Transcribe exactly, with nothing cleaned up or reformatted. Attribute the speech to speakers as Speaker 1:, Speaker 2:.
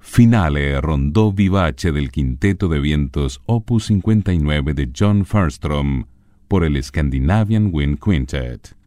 Speaker 1: Finale rondó vivace del quinteto de vientos opus cincuenta y nueve de John Farnstrom por el Scandinavian Wind Quintet.